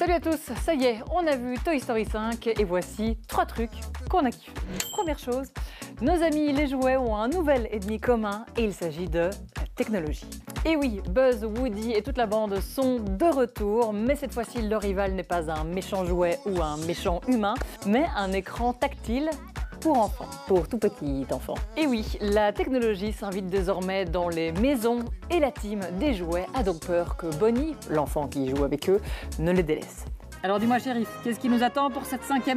Salut à tous, ça y est, on a vu Toy Story 5 et voici 3 trucs qu'on a kiffé. Première chose, nos amis les jouets ont un nouvel ennemi commun et il s'agit de la technologie. Et oui, Buzz, Woody et toute la bande sont de retour, mais cette fois-ci leur rival n'est pas un méchant jouet ou un méchant humain, mais un écran tactile pour enfants, pour tout petit enfant. Et oui, la technologie s'invite désormais dans les maisons et la team des jouets a donc peur que Bonnie, l'enfant qui joue avec eux, ne les délaisse. Alors dis-moi shérif, qu'est-ce qui nous attend pour cette 5e